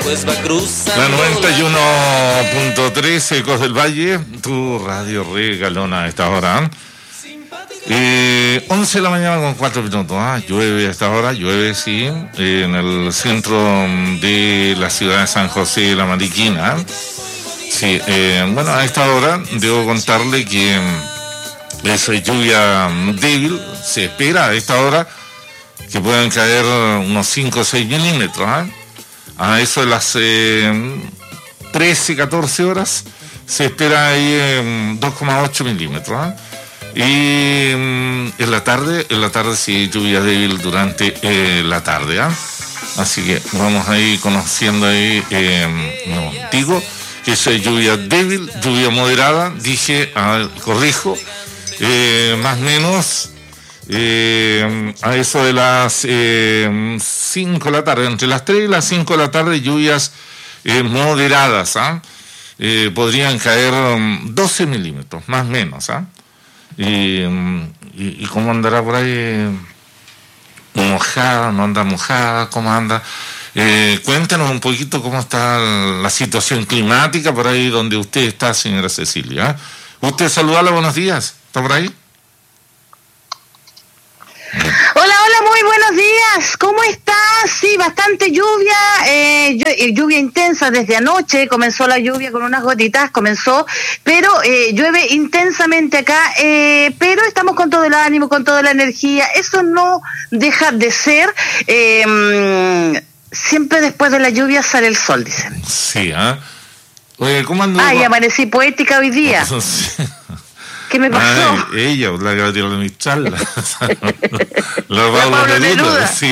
pues va cruzando. La 91.3 Ecos del Valle, tu radio regalona a esta hora. 11 de la mañana con 4 minutos. Llueve a esta hora, llueve, sí, en el centro de la ciudad de San José de la Mariquina. Sí, bueno, a esta hora debo contarle que es lluvia débil. Se espera a esta hora que puedan caer unos 5 o 6 milímetros. A eso de las 13, 14 horas se espera ahí 2,8 milímetros. Y en la tarde sí, lluvia débil durante la tarde. Así que vamos ahí conociendo ahí, digo que es lluvia débil, lluvia moderada, dije, corrijo, más o menos a eso de las 5 de la tarde, entre las 3 y las 5 de la tarde, lluvias moderadas. Podrían caer 12 milímetros, más o menos. Y cómo andará por ahí, mojada, no anda mojada, cómo anda. Cuéntanos un poquito cómo está la situación climática por ahí donde usted está, señora Cecilia. Usted saludarla, buenos días, ¿está por ahí? Hola, muy buenos días, ¿cómo estás? Sí, bastante lluvia, lluvia intensa desde anoche, comenzó la lluvia con unas gotitas, pero llueve intensamente acá, pero estamos con todo el ánimo, con toda la energía, eso no deja de ser, siempre después de la lluvia sale el sol, dicen. Sí, Oye, ¿cómo andó? Y amanecí poética hoy día. ¿Qué me pasó? Ella, la Gabriela Mistral. La Paula Neruda. Sí.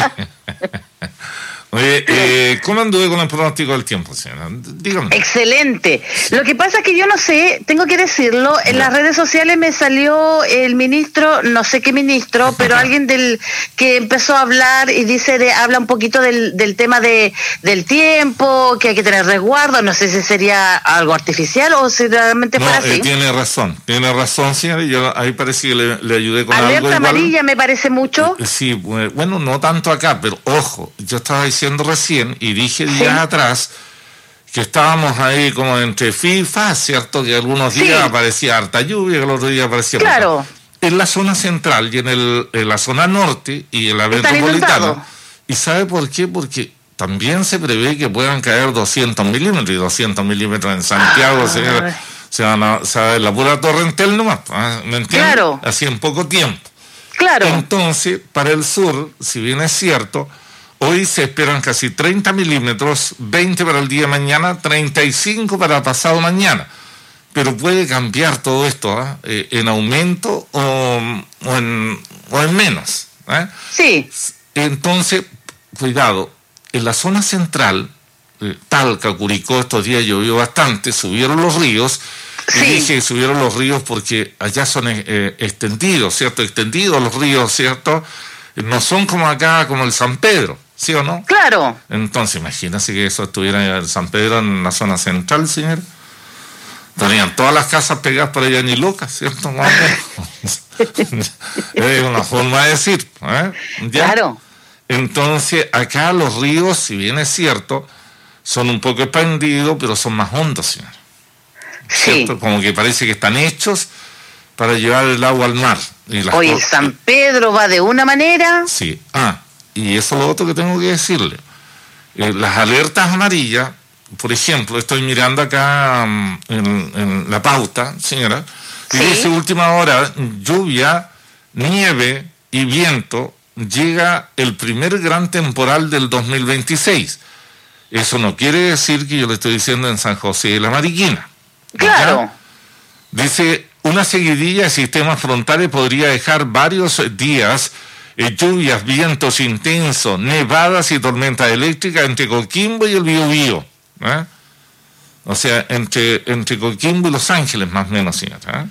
Oye, ¿cómo anduve con el pronóstico del tiempo, señora? Dígame. Excelente. Lo que pasa es que yo no sé, tengo que decirlo, en las redes sociales me salió el ministro, no sé qué ministro, pero alguien que empezó a hablar y habla un poquito del tema del tiempo, que hay que tener resguardo, no sé si sería algo artificial o si realmente fuera así. Tiene razón, señora, yo ahí parece que le ayudé con alerta algo. Alerta amarilla me parece mucho. Sí, bueno, no tanto acá, pero ojo, yo estaba diciendo recién y dije días atrás que estábamos ahí como entre FIFA, ¿cierto? Que algunos días aparecía harta lluvia, que el otro día aparecía claro. En la zona central y en la zona norte y en la metropolitana. ¿Y sabe por qué? Porque también se prevé que puedan caer 200 milímetros y 200 milímetros en Santiago, señora. Se va la pura Torrentel nomás, ¿me entiende? Claro. Así en poco tiempo. Claro. Entonces, para el sur, si bien es cierto, hoy se esperan casi 30 milímetros, 20 para el día de mañana, 35 para pasado mañana. Pero puede cambiar todo esto en aumento o en menos. Sí. Entonces, cuidado, en la zona central, Talca, Curicó, estos días llovió bastante, subieron los ríos. Y dije subieron los ríos porque allá son extendidos, ¿cierto? Extendidos los ríos, ¿cierto? No son como acá, como el San Pedro, ¿sí o no? Claro. Entonces, imagínese que eso estuviera en San Pedro, en la zona central, señor. Tenían todas las casas pegadas por allá ni locas, ¿cierto? Es una forma de decir, ¿Ya? Claro. Entonces, acá los ríos, si bien es cierto, son un poco expandidos, pero son más hondos, señor. ¿Cierto? Como que parece que están hechos para llevar el agua al mar. Oye, San Pedro va de una manera. Sí. Y eso es lo otro que tengo que decirle. Las alertas amarillas, por ejemplo, estoy mirando acá en la pauta, señora, y dice última hora, lluvia, nieve y viento, llega el primer gran temporal del 2026. Eso no quiere decir que yo le estoy diciendo en San José de la Mariquina. Claro. Dice, una seguidilla de sistemas frontales podría dejar varios días lluvias, vientos intensos, nevadas y tormentas eléctricas entre Coquimbo y el Biobío. O sea, entre Coquimbo y Los Ángeles, más o menos, señora.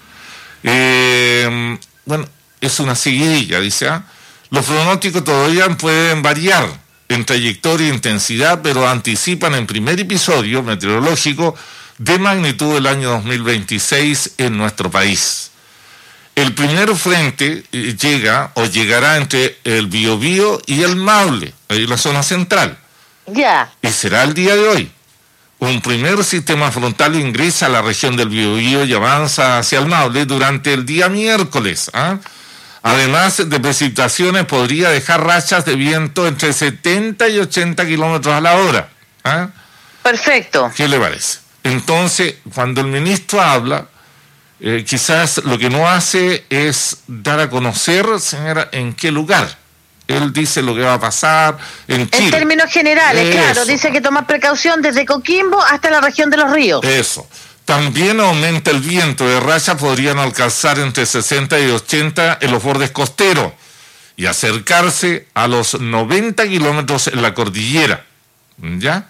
Bueno, es una seguidilla, dice. Los pronósticos todavía pueden variar en trayectoria e intensidad, pero anticipan en primer episodio meteorológico de magnitud del año 2026 en nuestro país. El primer frente llegará entre el Biobío y el Maule, ahí en la zona central. Ya. Y será el día de hoy. Un primer sistema frontal ingresa a la región del Biobío y avanza hacia el Maule durante el día miércoles. Además de precipitaciones, podría dejar rachas de viento entre 70 y 80 kilómetros a la hora. Perfecto. ¿Qué le parece? Entonces, cuando el ministro habla, quizás lo que no hace es dar a conocer, señora, en qué lugar. Él dice lo que va a pasar en Chile. En términos generales, claro, dice que tomar precaución desde Coquimbo hasta la región de los ríos. Eso. También aumenta el viento, de rachas podrían alcanzar entre 60 y 80 en los bordes costeros y acercarse a los 90 kilómetros en la cordillera. ¿Ya?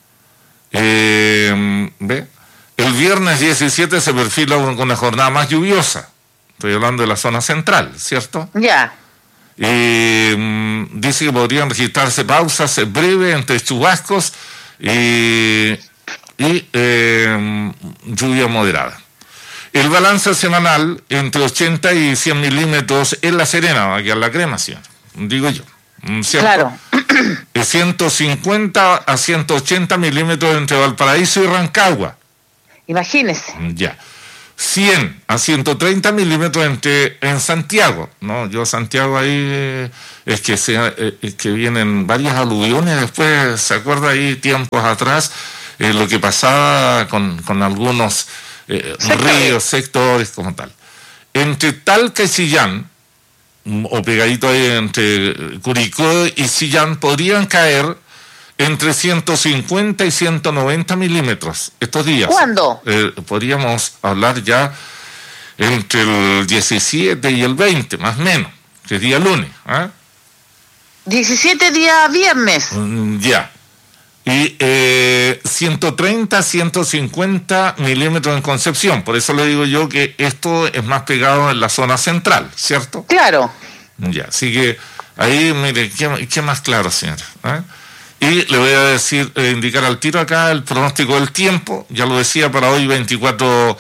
¿Ve? El viernes 17 se perfila una jornada más lluviosa. Estoy hablando de la zona central, ¿cierto? Ya. Dice que podrían registrarse pausas breves entre chubascos y lluvia moderada. El balance semanal entre 80 y 100 milímetros en La Serena, va a quedar la crema, señor, digo yo. ¿Cierto? Claro. 150 a 180 milímetros entre Valparaíso y Rancagua. Imagínese. Ya. 100 a 130 milímetros en Santiago, ¿no? Yo Santiago ahí es que vienen varias aluviones, después se acuerda ahí tiempos atrás lo que pasaba con algunos ríos, sectores como tal. Entre Talca y Chillán, o pegadito ahí entre Curicó y Chillán, podrían caer entre 150 y 190 milímetros estos días. ¿Cuándo? Podríamos hablar ya entre el 17 y el 20, más o menos, que es día lunes. 17 días viernes. Ya. Y 130, 150 milímetros en Concepción. Por eso le digo yo que esto es más pegado en la zona central, ¿cierto? Claro. Ya, así que ahí, mire, ¿qué más claro, señora? Y le voy a decir, indicar al tiro acá el pronóstico del tiempo. Ya lo decía, para hoy 24,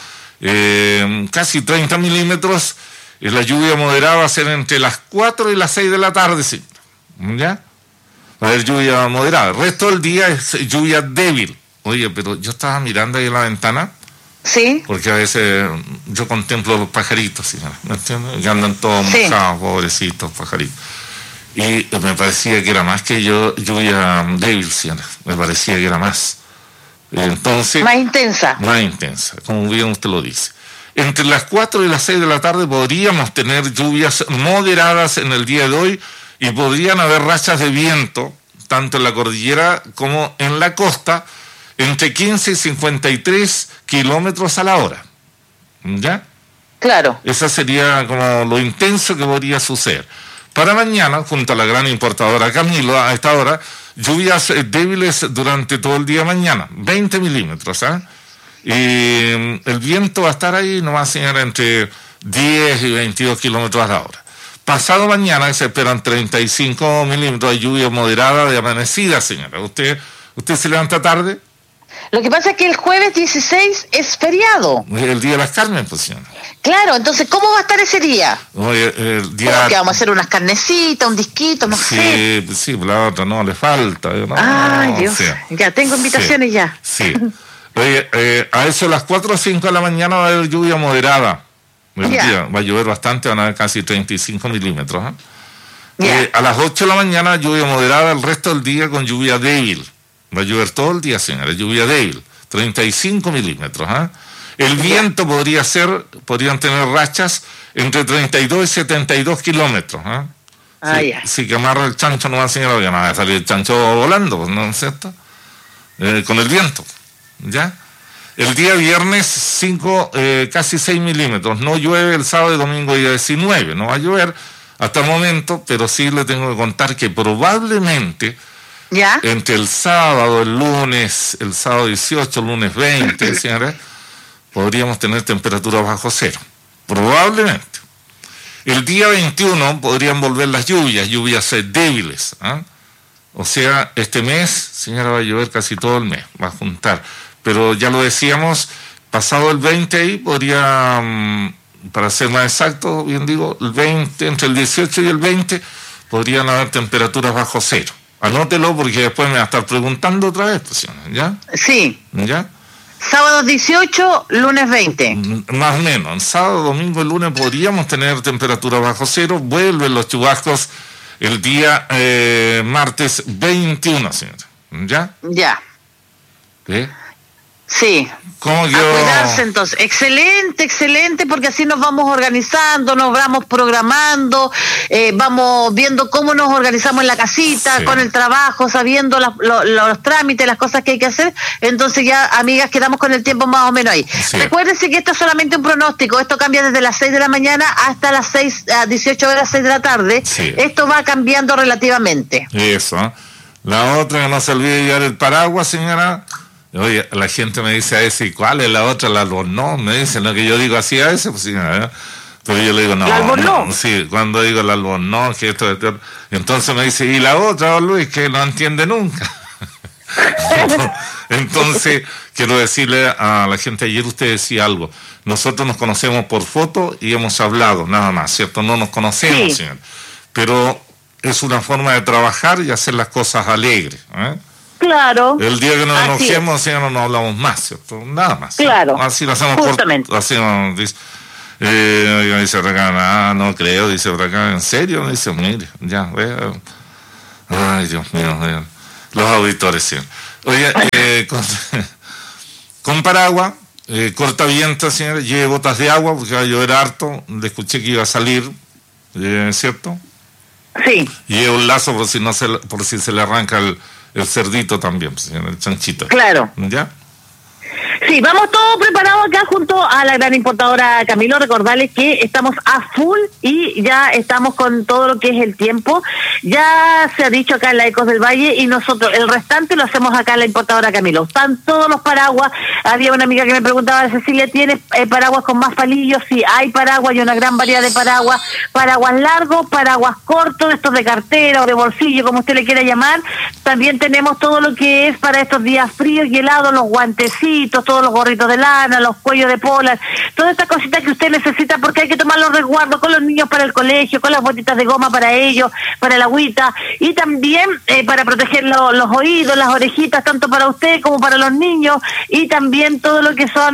casi 30 milímetros. La lluvia moderada va a ser entre las 4 y las 6 de la tarde, sí. ¿Ya? Va a haber lluvia moderada. El resto del día es lluvia débil. Oye, pero yo estaba mirando ahí en la ventana. Sí. Porque a veces yo contemplo los pajaritos, ¿sí? ¿Me entiendes? Que andan todos mojados, pobrecitos pajaritos. Y me parecía que era más que lluvia débil, señora. Me parecía que era más. Entonces, más intensa, como bien usted lo dice. Entre las 4 y las 6 de la tarde podríamos tener lluvias moderadas en el día de hoy y podrían haber rachas de viento, tanto en la cordillera como en la costa, entre 15 y 53 kilómetros a la hora. ¿Ya? Claro. Esa sería como lo intenso que podría suceder. Para mañana, junto a la gran importadora Camilo, a esta hora, lluvias débiles durante todo el día mañana, 20 milímetros. Y el viento va a estar ahí, no va a ser entre 10 y 22 kilómetros a la hora. Pasado mañana se esperan 35 milímetros de lluvia moderada de amanecida, señora. ¿Usted se levanta tarde? Lo que pasa es que el jueves 16 es feriado. El Día de las Carnes, pues, señora. Claro, entonces, ¿cómo va a estar ese día? El día... Que vamos a hacer unas carnecitas, un disquito, no sé. Sí, la otra no le falta. Ay, Dios, ya tengo invitaciones ya. Sí. Oye, a eso de las 4 o 5 de la mañana va a haber lluvia moderada. Día, va a llover bastante, van a haber casi 35 milímetros. A las 8 de la mañana lluvia moderada, el resto del día con lluvia débil. Va a llover todo el día, señora, lluvia débil, 35 milímetros. El viento podrían tener rachas entre 32 y 72 kilómetros. Si que amarra el chancho no va a señalar, ya no va a salir el chancho volando, pues, ¿no es cierto? Con el viento, ¿ya? El día viernes 5, casi 6 milímetros. No llueve el sábado y domingo día 19, no va a llover hasta el momento, pero sí le tengo que contar que probablemente... ¿Ya? Entre el sábado, el lunes, el sábado 18, el lunes 20, señora, podríamos tener temperaturas bajo cero. Probablemente. El día 21 podrían volver las lluvias débiles. O sea, este mes, señora, va a llover casi todo el mes, va a juntar. Pero ya lo decíamos, pasado el 20 ahí, podría, para ser más exacto, bien digo, el 20, entre el 18 y el 20, podrían haber temperaturas bajo cero. Anótelo porque después me va a estar preguntando otra vez, pues, ¿ya? Sí. ¿Ya? Sábado 18, lunes 20. Más o menos. Sábado, domingo y lunes podríamos tener temperatura bajo cero. Vuelven los chubascos el día martes 21, señora. ¿Ya? Ya. ¿Sí? Sí. ¿Cómo A quedó? cuidarse entonces. Excelente, excelente, porque así nos vamos organizando, nos vamos programando, vamos viendo cómo nos organizamos en la casita, Sí. con el trabajo, sabiendo los trámites, las cosas que hay que hacer. Entonces ya, amigas, quedamos con el tiempo más o menos ahí. Sí. Recuérdense que esto es solamente un pronóstico. Esto cambia desde las 6 de la mañana hasta las 18 horas, 6 de la tarde. Sí. Esto va cambiando relativamente. Eso. ¿Eh? La otra, que no se olvide llevar el paraguas, señora. Oye, la gente me dice a ese, ¿y cuál es la otra? La albornoz, me dicen lo que yo digo así a ese, pues señora, ¿eh? Pero yo le digo, no, ¿La albornoz? no, sí, cuando digo la albornoz, que esto, entonces me dice, ¿y la otra, don Luis? Que no entiende nunca. Entonces, quiero decirle a la gente, ayer usted decía algo, nosotros nos conocemos por foto y hemos hablado, nada más, ¿cierto? No nos conocemos, Sí. señor. Pero es una forma de trabajar y hacer las cosas alegres, ¿eh? Claro. El día que nos Así es. enojemos, ya no hablamos más, ¿cierto? Nada más. Claro. Así lo hacemos Justamente. así nos dice, dice por acá, no creo, dice por acá, ¿en serio? Dice, mire, ya, vea. Ay, Dios mío, los auditores, sí. Oye, con paraguas, corta viento, señor, lleve botas de agua, porque va a llover harto, le escuché que iba a salir, ¿cierto? Sí. Lleve un lazo por si se le arranca el cerdito también, señor, el chanchito. Claro. ¿Ya? Sí, vamos todos preparados acá junto a la gran importadora Camilo. Recordarles que estamos a full y ya estamos con todo lo que es el tiempo. Ya se ha dicho acá en la Ecos del Valle y nosotros el restante lo hacemos acá en la importadora Camilo. Están todos los paraguas. Había una amiga que me preguntaba, Cecilia, ¿tienes paraguas con más palillos? Sí, hay paraguas y una gran variedad de paraguas. Paraguas largos, paraguas cortos, estos de cartera o de bolsillo, como usted le quiera llamar. También tenemos todo lo que es para estos días fríos y helados, los guantecitos, todos los gorritos de lana, los cuellos de polar, todas estas cositas que usted necesita porque hay que tomar los resguardos con los niños para el colegio, con las botitas de goma para ellos, para el agüita y también para proteger los oídos, las orejitas, tanto para usted como para los niños y también todo lo que son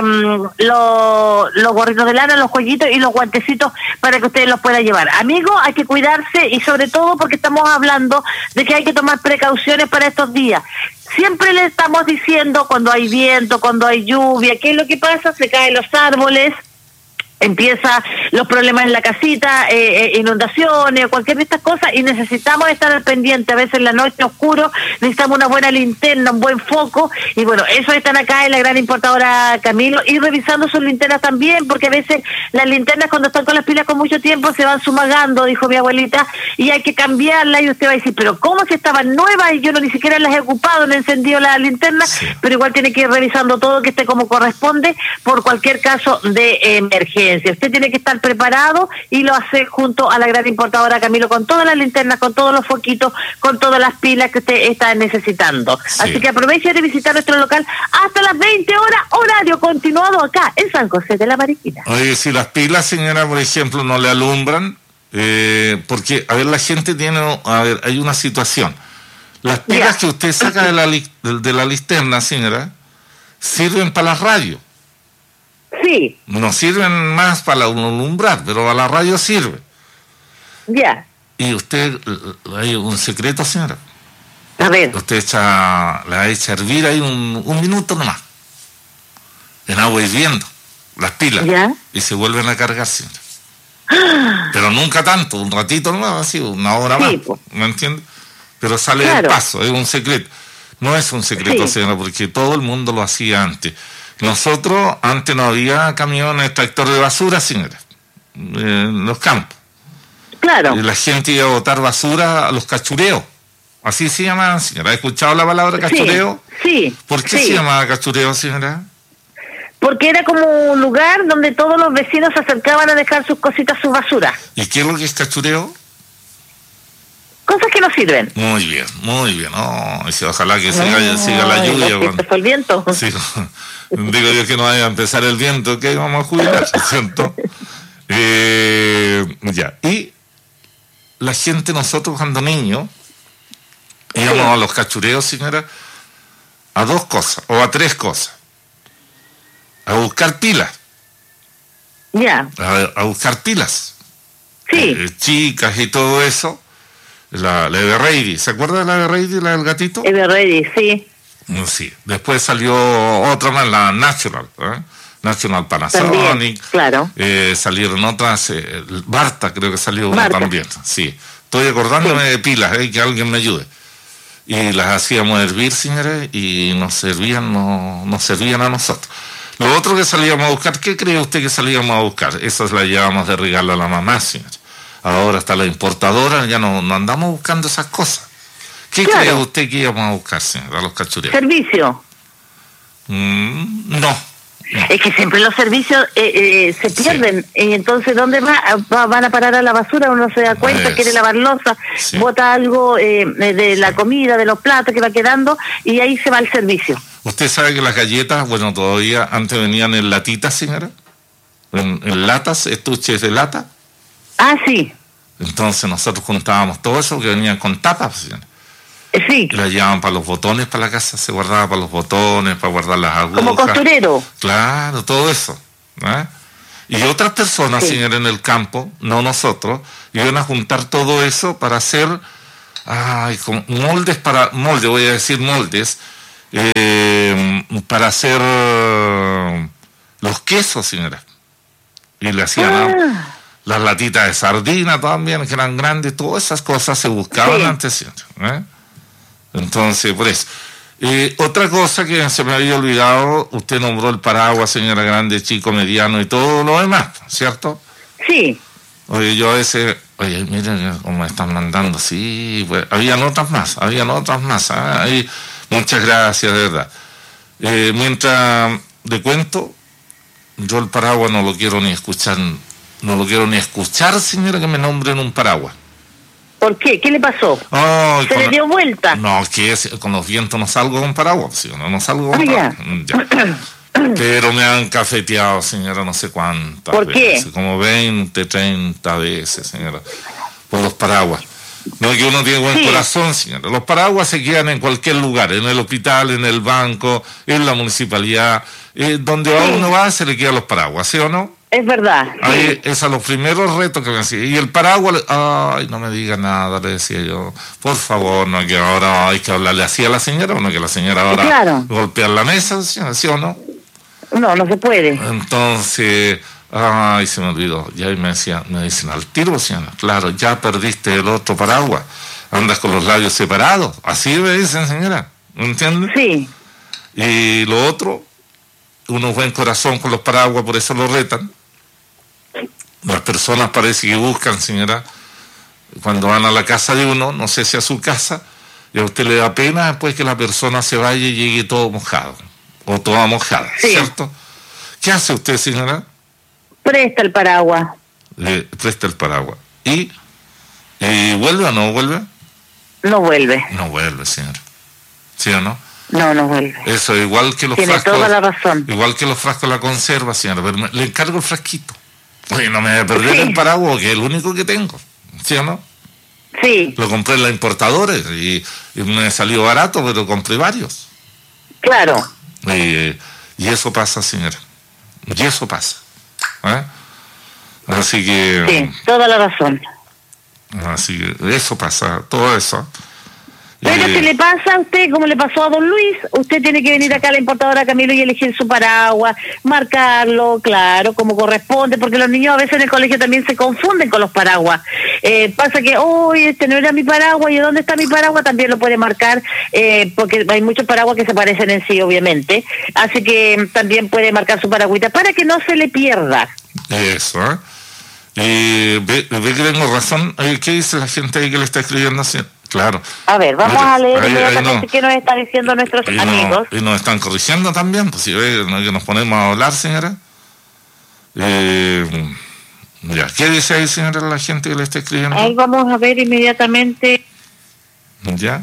los gorritos de lana, los cuellitos y los guantecitos para que usted los pueda llevar. Amigos, hay que cuidarse y sobre todo porque estamos hablando de que hay que tomar precauciones para estos días. Siempre le estamos diciendo cuando hay viento, cuando hay lluvia, ¿qué es lo que pasa? Se caen los árboles, empieza los problemas en la casita, inundaciones, cualquier de estas cosas y necesitamos estar al pendiente. A veces en la noche oscuro necesitamos una buena linterna, un buen foco y bueno, eso están acá en la gran importadora Camilo y revisando sus linternas también porque a veces las linternas cuando están con las pilas con mucho tiempo se van sumagando, dijo mi abuelita, y hay que cambiarla y usted va a decir, pero ¿cómo si estaban nuevas y yo ni siquiera las he ocupado, no he encendido la linterna? Sí. Pero igual tiene que ir revisando todo que esté como corresponde por cualquier caso de emergencia. Usted tiene que estar preparado y lo hace junto a la gran importadora Camilo con todas las linternas, con todos los foquitos, con todas las pilas que usted está necesitando. Sí. Así que aproveche de visitar nuestro local hasta las 20 horas, horario continuado acá en San José de la Mariquina. Oye, si las pilas, señora, por ejemplo, no le alumbran, porque, a ver, la gente tiene, a ver, hay una situación. Las pilas que usted saca de la linterna, señora, sirven para las radios. Sí. No sirven más para alumbrar, pero a la radio sirve. Ya. Y usted, hay un secreto, señora. A ver. Usted la echa a hervir ahí un minuto nomás. En agua hirviendo, las pilas. ¿Ya? Y se vuelven a cargar, señora. Pero nunca tanto, un ratito nomás, así, una hora más. ¿Me entiende? Pero sale del paso, es un secreto. No es un secreto, señora, porque todo el mundo lo hacía antes. Nosotros, antes no había camiones, tractor de basura, señora, en los campos. Claro. Y la gente iba a botar basura a los cachureos. Así se llamaban, señora. ¿Ha escuchado la palabra cachureo? Sí. ¿Por qué se llamaba cachureo, señora? Porque era como un lugar donde todos los vecinos se acercaban a dejar sus cositas, sus basuras. ¿Y qué es lo que es cachureo? Cosas que no sirven. Muy bien, muy bien. Oh, ojalá que siga la lluvia. Cuando... fue el viento. Sí, digo yo que no vaya a empezar el viento, que vamos a jubilar, ¿cierto? Ya. Y la gente, nosotros cuando niños, Íbamos a los cachureos, señora, a 2 cosas, o a 3 cosas. A buscar pilas. Ya. A buscar pilas. Sí. Chicas y todo eso. La Everready, ¿se acuerda de la Everready, la del gatito? Everready, sí. Sí. Después salió otra más, la National, National Panasonic. También, claro. Salieron otras, Barta creo que salió una Barta. también. Sí. Estoy acordándome de pilas, que alguien me ayude. Y las hacíamos hervir, señores, y nos servían a nosotros. Lo otro que salíamos a buscar, ¿qué cree usted que salíamos a buscar? Esas las llevábamos de regalo a la mamá, señor. Ahora está la importadora, ya no andamos buscando esas cosas. ¿Qué cree usted que íbamos a buscar, señor, a los cachureos? Servicio. No. Es que siempre los servicios se pierden. Y entonces, ¿dónde van a parar a la basura? Uno se da cuenta, quiere lavar loza, bota algo de la comida, de los platos que va quedando, y ahí se va el servicio. ¿Usted sabe que las galletas, bueno, todavía antes venían en latitas, señora? En latas, estuches de lata. Ah, sí. Entonces nosotros juntábamos todo eso que venía con tapas, señora. Sí. Y la llevaban para los botones para la casa, se guardaba para los botones, para guardar las agujas. Como costurero. Claro, todo eso. Y otras personas, señora, en el campo, no nosotros, iban a juntar todo eso para hacer moldes, para hacer los quesos, señora. Y le hacían las latitas de sardina también, que eran grandes, todas esas cosas se buscaban antes, señora. Entonces, por eso. Otra cosa que se me había olvidado, usted nombró el paraguas, señora, grande, chico, mediano y todo lo demás, ¿cierto? Sí. Oye, yo a veces, miren cómo me están mandando, sí, pues, habían otras más. Muchas gracias, de verdad. Mientras le cuento, yo el paraguas no lo quiero ni escuchar, señora, que me nombren un paraguas. ¿Por qué? ¿Qué le pasó? ¿Se le dio vuelta? No, que con los vientos no salgo con paraguas, ¿sí? No salgo con paraguas. Ya. Pero me han cafeteado, señora, no sé cuántas ¿Por qué? veces, como 20, 30 veces, señora, por los paraguas. No es que uno tiene buen corazón, señora. Los paraguas se quedan en cualquier lugar, en el hospital, en el banco, en la municipalidad, donde uno va se le quedan los paraguas, ¿sí o no? Es verdad. Ahí, esos son los primeros retos que me hacía. Y el paraguas, no me diga nada, le decía yo. Por favor, no, que ahora hay que hablarle así a la señora, o no, que la señora ahora golpea la mesa, ¿sí o no? No se puede. Entonces, se me olvidó. Y ahí me dicen al tiro, señora, claro, ya perdiste el otro paraguas. Andas con los labios separados. Así me dicen, señora. ¿Me entiende? Sí. Y lo otro, uno buen corazón con los paraguas, por eso lo retan. Las personas parece que buscan, señora, cuando van a la casa de uno, no sé si a su casa, y a usted le da pena después que la persona se vaya y llegue todo mojado, o toda mojada, ¿cierto? ¿Qué hace usted, señora? Presta el paraguas. Le presta el paraguas. ¿Y vuelve o no vuelve? No vuelve. No vuelve, señora. ¿Sí o no? No vuelve. Eso, igual que los frascos. Tiene toda la razón. Igual que los frascos de la conserva, señora. Pero le encargo el frasquito. Oye, no me voy a perder el paraguas, que es el único que tengo. ¿Sí o no? Sí. Lo compré en la importadora y me salió barato, pero compré varios. Claro. Y eso pasa, señora. Y eso pasa. Así que... Sí, toda la razón. Así que eso pasa, todo eso. Pero si le pasa a usted, como le pasó a don Luis, usted tiene que venir acá a la importadora Camilo y elegir su paraguas, marcarlo, claro, como corresponde, porque los niños a veces en el colegio también se confunden con los paraguas. Pasa que, este no era mi paraguas, ¿y dónde está mi paraguas? También lo puede marcar, porque hay muchos paraguas que se parecen en sí, obviamente. Así que también puede marcar su paragüita para que no se le pierda. Eso, ve que tengo razón. ¿Qué dice la gente ahí que le está escribiendo así? Claro. A ver, vamos a leer inmediatamente qué nos están diciendo nuestros amigos. Y nos están corrigiendo también, pues si ve que nos ponemos a hablar, señora. Ya, ¿qué dice ahí, señora, la gente que le está escribiendo? Ahí vamos a ver inmediatamente. ¿Ya?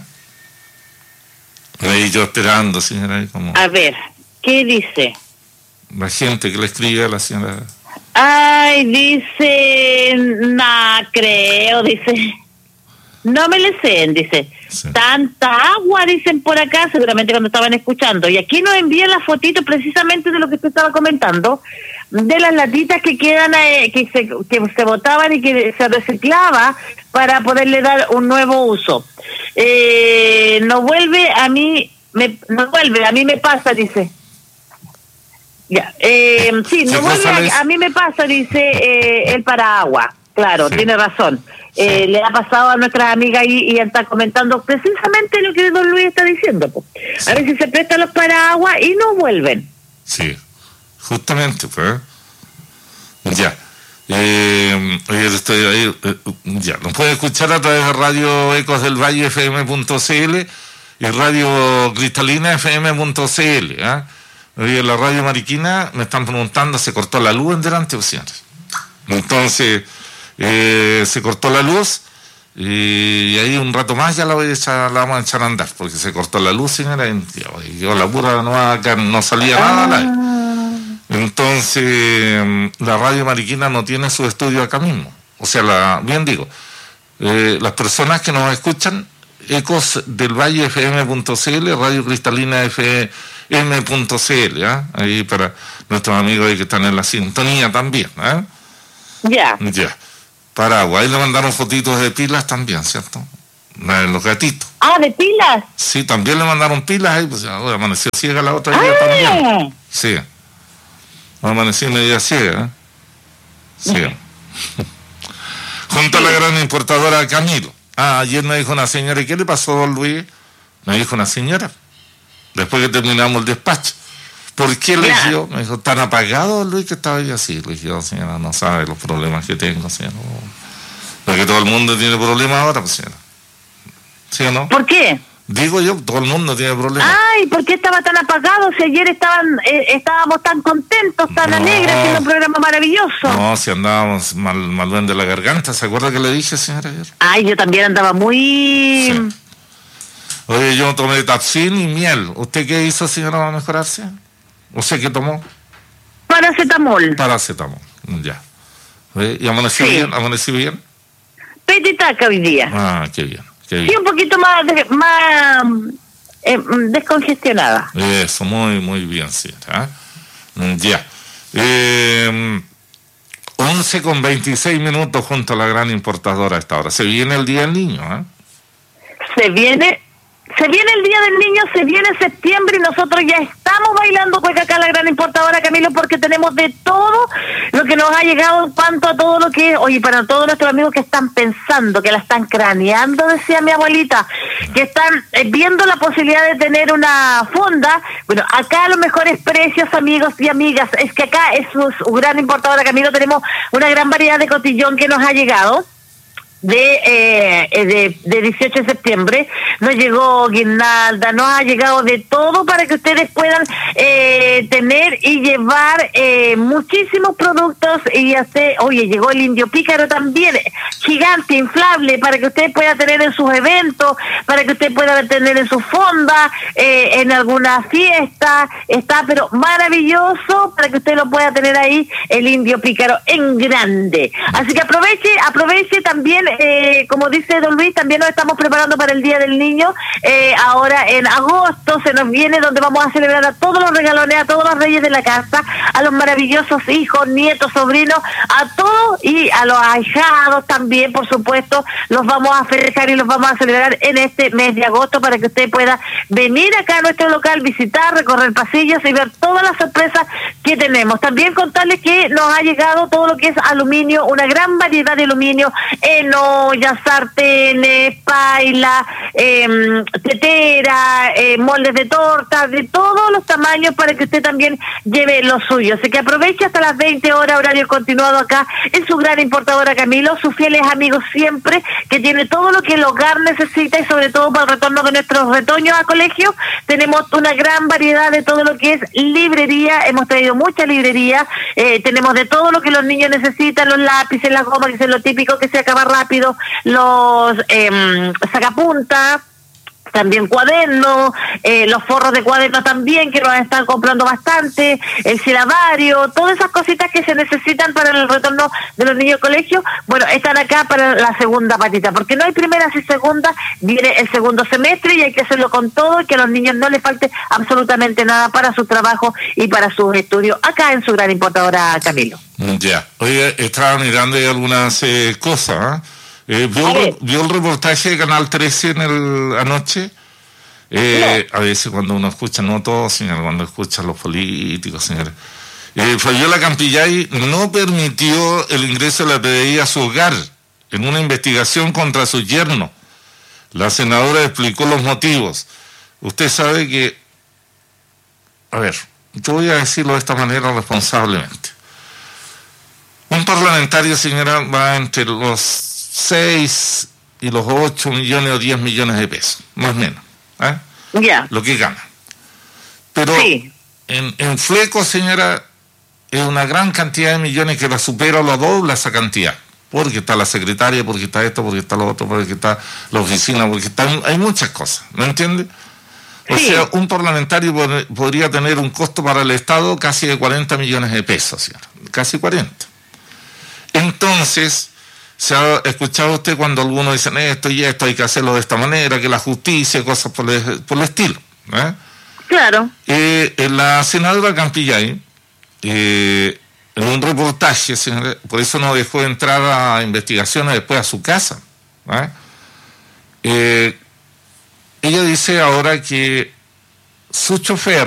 Ahí yo esperando, señora. Ahí como... A ver, ¿qué dice? La gente que le escribe a la señora. Ay, dice... creo, dice... No me le ceden, dice. Sí. Tanta agua, dicen por acá, seguramente cuando estaban escuchando. Y aquí nos envían las fotitos precisamente de lo que usted estaba comentando, de las latitas que quedan, que se botaban y que se reciclaba para poderle dar un nuevo uso. No vuelve, a mí me pasa, dice. Ya, sí, no vuelve, a mí me pasa, dice el paraguas. Claro, sí. Tiene razón. Sí. Le ha pasado a nuestras amigas y está comentando precisamente lo que don Luis está diciendo. Sí. A veces se prestan los paraguas y no vuelven. Sí, justamente, pues. Ya. Estoy ahí, ya. Nos puede escuchar a través de Radio Ecos del Valle FM.cl y Radio Cristalina FM.cl. Hoy en la Radio Mariquina me están preguntando, ¿se cortó la luz en delante, señores? Entonces, se cortó la luz y ahí un rato más ya la vamos a echar a andar, porque se cortó la luz, señora, y yo la pura no salía nada. Entonces, la Radio Mariquina no tiene su estudio acá mismo. O sea, bien digo, las personas que nos escuchan, Ecos del Valle FM.cl, Radio Cristalina FM.cl, ahí para nuestros amigos ahí que están en la sintonía también. Ya. Ya. Paraguay le mandaron fotitos de pilas también, ¿cierto? Los gatitos. Ah, ¿de pilas? Sí, también le mandaron pilas ahí, pues amaneció ciega la otra día también. Sí. Amaneció media ciega, Sí. Junto a la gran importadora Camilo. Ayer me dijo una señora, ¿y qué le pasó, don Luis? Me dijo una señora, después que terminamos el despacho. ¿Por qué le dio? Me dijo, ¿tan apagado, Luis, que estaba yo así? Le dije, señora, no sabe los problemas que tengo, señora. Porque todo el mundo tiene problemas ahora, pues, señora. ¿Sí o no? ¿Por qué? Digo yo, todo el mundo tiene problemas. Ay, ¿por qué estaba tan apagado? Si ayer estábamos tan contentos, tan alegres, haciendo un programa maravilloso. No, si andábamos mal bien de la garganta, ¿se acuerda que le dije, señora, ayer? Ay, yo también andaba muy... Sí. Oye, yo tomé Tapsin y miel. ¿Usted qué hizo, señora, para mejorarse? ¿Usted qué tomó? Paracetamol, ya. ¿Y amaneció bien? ¿Amaneció bien? petitaca hoy día. Qué bien. Sí, un poquito más descongestionada. Eso, muy bien, señora. Ya. 11:26 junto a la gran importadora a esta hora. Se viene el Día del Niño, Se viene el Día del Niño, se viene septiembre y nosotros ya estamos bailando pues acá la gran importadora, Camilo, porque tenemos de todo lo que nos ha llegado en cuanto a todo lo que, oye, para todos nuestros amigos que están pensando, que la están craneando, decía mi abuelita, que están viendo la posibilidad de tener una fonda. Bueno, acá los mejores precios, amigos y amigas, es que acá es un gran importadora, Camilo, tenemos una gran variedad de cotillón que nos ha llegado. De 18 de septiembre, nos llegó guirnalda, nos ha llegado de todo para que ustedes puedan tener y llevar muchísimos productos y hacer, oye, llegó el indio pícaro también, gigante, inflable, para que usted pueda tener en sus eventos, para que usted pueda tener en su fonda, en alguna fiesta, está pero maravilloso para que usted lo pueda tener ahí, el indio pícaro en grande. Así que aproveche también. Como dice don Luis, también nos estamos preparando para el Día del Niño. Ahora en agosto se nos viene, donde vamos a celebrar a todos los regalones, a todos los reyes de la casa, a los maravillosos hijos, nietos, sobrinos, a todos, y a los ahijados también, por supuesto, los vamos a festejar y los vamos a celebrar en este mes de agosto para que usted pueda venir acá a nuestro local, visitar, recorrer pasillos y ver todas las sorpresas que tenemos. También contarles que nos ha llegado todo lo que es aluminio, una gran variedad de aluminio, ollas, sartenes, paila, tetera, moldes de torta, de todos los tamaños para que usted también lleve lo suyo. Así que aproveche hasta las 20 horas, horario continuado acá en su gran importadora Camilo, sus fieles amigos siempre, que tiene todo lo que el hogar necesita y sobre todo para el retorno de nuestros retoños a colegio. Tenemos una gran variedad de todo lo que es librería, hemos traído mucha librería, tenemos de todo lo que los niños necesitan, los lápices, las gomas, que es lo típico que se acaba rápido, los sacapuntas, también cuadernos, los forros de cuadernos también, que nos están comprando bastante, el silabario, todas esas cositas que se necesitan para el retorno de los niños al colegio, bueno, están acá para la segunda patita, porque no hay primeras y segundas, viene el segundo semestre y hay que hacerlo con todo y que a los niños no les falte absolutamente nada para su trabajo y para sus estudios, acá en su gran importadora, Camilo. Ya, oye, estaba mirando ahí algunas cosas, ¿vio el reportaje de Canal 13 anoche? No. A veces cuando uno escucha, no todo, señor, cuando escucha a los políticos, señor. Fabiola Campillay no permitió el ingreso de la PDI a su hogar en una investigación contra su yerno. La senadora explicó los motivos. Usted sabe que, a ver, yo voy a decirlo de esta manera responsablemente. Un parlamentario, señora, va entre los 6 y los 8 millones o 10 millones de pesos, más o menos, lo que gana. Pero sí, en flecos, señora, es una gran cantidad de millones que la supera o la dobla esa cantidad. Porque está la secretaria, porque está esto, porque está lo otro, porque está la oficina, porque hay muchas cosas, ¿me entiende? O sea, un parlamentario podría tener un costo para el Estado casi de 40 millones de pesos, señora, casi 40. Entonces, se ha escuchado usted cuando algunos dicen esto y esto, hay que hacerlo de esta manera, que la justicia, cosas por el estilo. Claro. La senadora Campillay, en un reportaje, señora, por eso no dejó entrar a investigaciones después a su casa. Ella dice ahora que su chofer